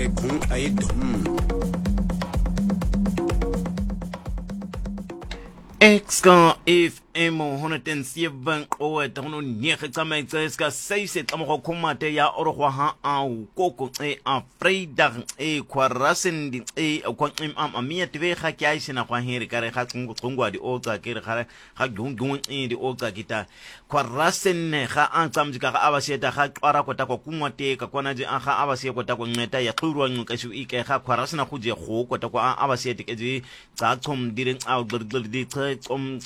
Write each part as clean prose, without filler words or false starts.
kare khung ai dum Exka if emo 107 o tagono niege tsamaitse ska 6 tamo komate ya orogwa ha au koko a Vrydag kwarasen di kwa amia tve ga ke a sena kwa hiri kare ga tsungwa di otsa ke re ga gung di otsa kita kwarasen ga a tsamji ka aba seta ga kwara kota kwa kumate ka kwana ji a ga aba se kota kwa ngeta ya qurwa nka shu ike ga kwarasena go je go kota kwa aba seta ke ji tsa tsom direng a di tsom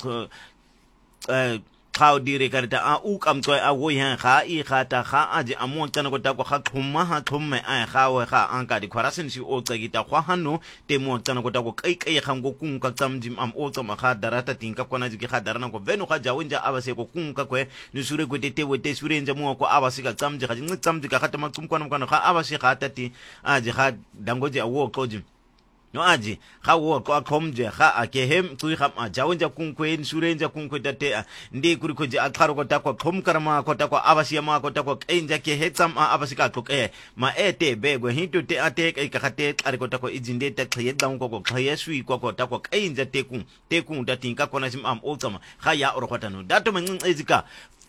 how dire karta a u kamtswa a go ya ga I gata ga a je a mo tsana go ta go ga tlhoma ha tlhomme a ga we ga anka di khwarasen si o tsagita go hano te mo tsana go ta go kai ga go kunka tsamjim am o tsama ga darata tinka kona ji ga darana go veno ga jawo nja aba se go kunka kwe ni sure go te we te sure nja mo go aba se ga tsamji ga ni tsamji ga ta matsum kwana ga aba se ga tati a je ga dangoje a wo ko jim no aji ga wo ko akomje ga akehem tui ga ma jawonja kunkwen surenja kunkwe tate ndi kuri ko je akaro ko takwa komkarama ko takwa abasiya ma ko takwa enja ke hetsam abasika ko ma ete bego hinto te ate ka khate ari ko takwa ijinde ta khye dang ko khye sui ko takwa enja tekun datinka kona sim am otsama ga ya orokota no dato men ezika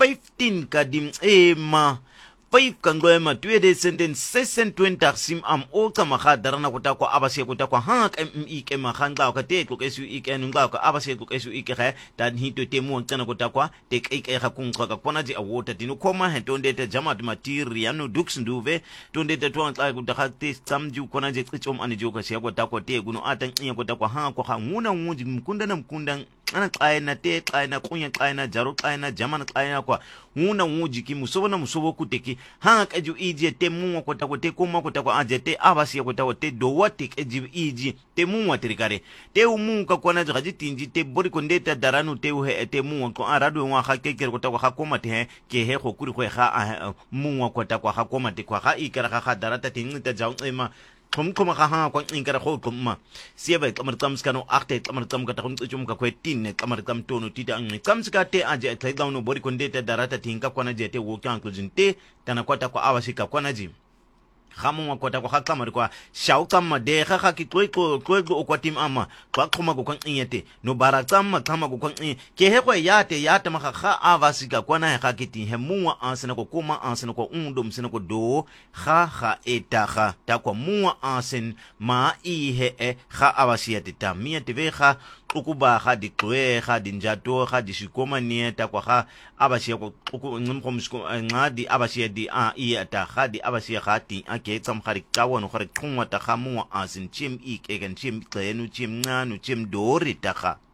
15 kadim ma 5 kangwema tuede sentence 620 sim am ota maga darana kota ko abase kota ko ha ka ke maganga ka te ko kesu ikenu nga ko abase ko kesu ikere dan hito te mo tsana kota ko te ke ga kunqa ka kona ji awota dinu koma he tonde te jama de material no dux nduve tonde te tuan tsa ko da te samju kona je tsichom ani jo ka se kota ko te guno atan iya kota ko ha ko ha nguna nguji mkundan ana qaina te qaina kunya qaina jaru qaina jaman qaina kwa nguna nguji ki musobo kuteki ha ka ju ije te mu ko ta ko te ko ma ko ta ko aje te abasi ko ta ko te do wati ke ji ije te mu wa trikare te mu ka kona ga ji tinji te bori ko ndeta daranu te he te mu ko aradu wa ga ke ko ta ko ga ko mate ke he go kuri go ga mu ko ta ko ga ko mate ko ga ikara ga darata tingi ta jaung ema kom ga ha ko ingara go komma siebe kamar tamskano akte kamar tamka ta kun tsum ka kwetin kamar tam tono tita an tamska te aje tlai dawno bori ko ndeta darata tinka kona je te wo kan ko jinte tana kwata ko awasika kona ji gamu wa kota ko ga kamar kwa shau kama de ga ki ko ko tim ama kwa khoma ko kan inyete no barakama kama ko kan ke he ko yate ma ga avasika kwana ga kiti he muwa ansena ko kuma ansena ko undum sena ko do ga eta ga ta ko muwa ansen ma I he ga avasia ta mi te ve ga ukuba ga di tloe ga di njato ga di sikoma nieta kwa ga abasia ko ngomsko ngadi abasia di I ata ga di abasia ga ti ke tsam khari kawono khari khungwa ta khamu asin chim ik egen chim klenu chim nganu chim dori ta kha